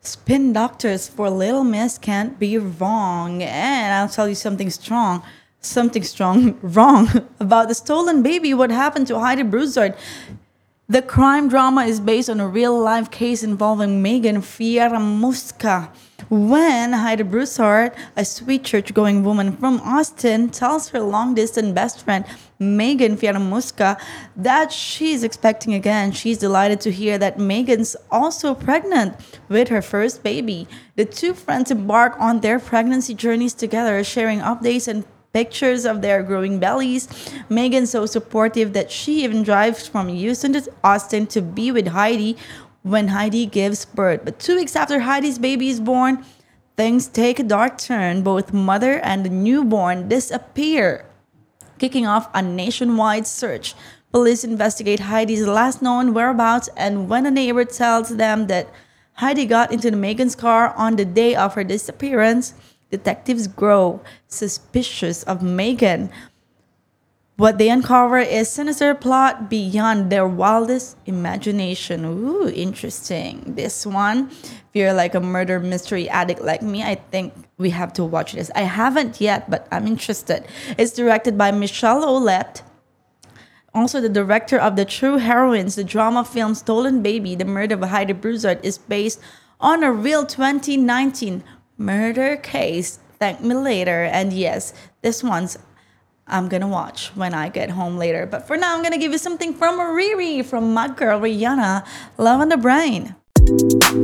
Spin doctors for Little Miss can't be wrong. And I'll tell you something strong wrong about the stolen baby. What happened to Heidi Broussard? The crime drama is based on a real life case involving Megan Fieramusca. When Heidi Broussard, a sweet church going woman from Austin, tells her long distance best friend Megan Fieramusca that she's expecting again, she's delighted to hear that Megan's also pregnant with her first baby. The two friends embark on their pregnancy journeys together, sharing updates and pictures of their growing bellies. Megan's so supportive that she even drives from Houston to Austin to be with Heidi when Heidi gives birth. But 2 weeks after Heidi's baby is born, things take a dark turn. Both mother and the newborn disappear, kicking off a nationwide search. Police investigate Heidi's last known whereabouts, and when a neighbor tells them that Heidi got into Megan's car on the day of her disappearance, detectives grow suspicious of Megan. What they uncover is sinister plot beyond their wildest imagination. Ooh, interesting. This one, if you're like a murder mystery addict like me, I think we have to watch this. I haven't yet, but I'm interested. It's directed by Michelle Olette, also the director of The True Heroines. The drama film Stolen Baby, The Murder of Heidi Broussard, is based on a real 2019 murder case. Thank me later. And yes, this one's I'm gonna watch when I get home later. But for now, I'm gonna give you something from Riri, from my girl Rihanna, Love on the Brain.